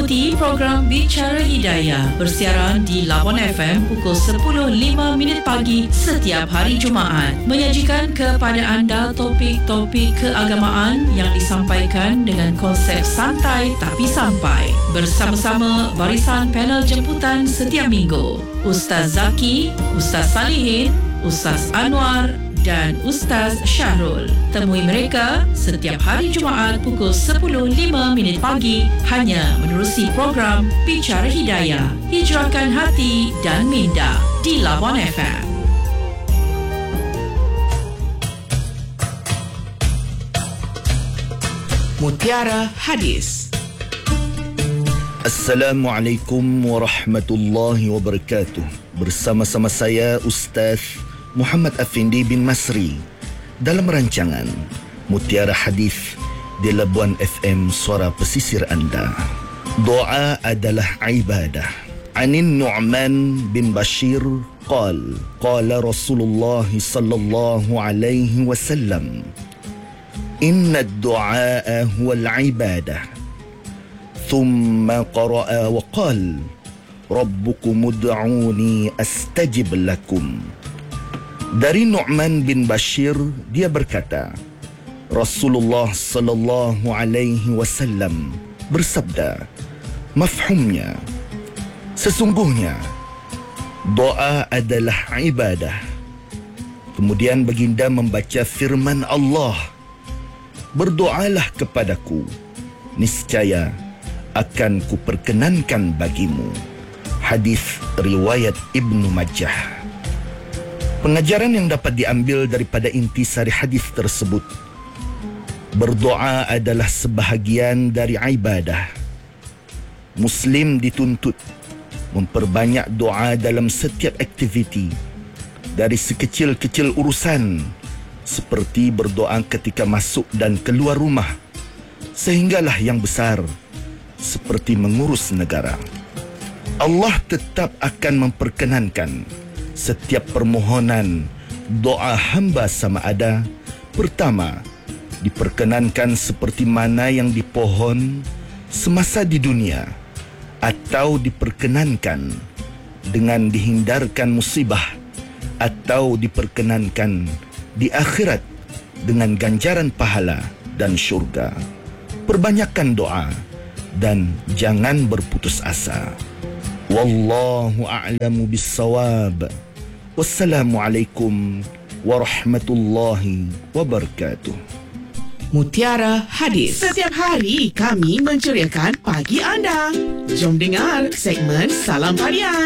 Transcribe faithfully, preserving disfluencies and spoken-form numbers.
Ikuti program Bicara Hidayah bersiaran di Lawan F M pukul sepuluh lima minit pagi setiap hari Jumaat. Menyajikan kepada anda topik-topik keagamaan yang disampaikan dengan konsep santai tapi sampai. Bersama-sama barisan panel jemputan setiap minggu. Ustaz Zaki, Ustaz Salihin, Ustaz Anwar dan Ustaz Syahrul. Temui mereka setiap hari Jumaat pukul sepuluh lima minit pagi hanya menerusi program Bicara Hidayah. Hijrahkan hati dan minda di Lawan F M. Mutiara Hadis. Assalamualaikum warahmatullahi wabarakatuh. Bersama-sama saya Ustaz Muhammad Afindi bin Masri dalam rancangan Mutiara Hadis di Labuan F M, suara pesisir anda. Doa adalah ibadah. Anin Nu'man bin Bashir qal qala Rasulullah sallallahu alaihi wasallam inna ad-du'a huwa al-ibadah. Thumma qara'a wa qal rabbukum ud'uni astajib lakum. Dari Nu'man bin Bashir, dia berkata, Rasulullah sallallahu alaihi wasallam bersabda, mafhumnya, sesungguhnya doa adalah ibadah. Kemudian baginda membaca firman Allah, berdoalah kepadaku, niscaya akan kuperkenankan bagimu. Hadis riwayat Ibnu Majah. Pengajaran yang dapat diambil daripada intisari hadis tersebut, berdoa adalah sebahagian dari ibadah. Muslim dituntut memperbanyak doa dalam setiap aktiviti, dari sekecil-kecil urusan seperti berdoa ketika masuk dan keluar rumah, sehinggalah yang besar seperti mengurus negara. Allah tetap akan memperkenankan setiap permohonan doa hamba sama ada pertama diperkenankan seperti mana yang dipohon semasa di dunia, atau diperkenankan dengan dihindarkan musibah, atau diperkenankan di akhirat dengan ganjaran pahala dan syurga. Perbanyakkan doa dan jangan berputus asa. Wallahu a'lamu bis-shawab. Wassalamualaikum warahmatullahi wabarakatuh. Mutiara Hadis. Setiap hari kami menceriakan pagi anda. Jom dengar segmen Salam Harian.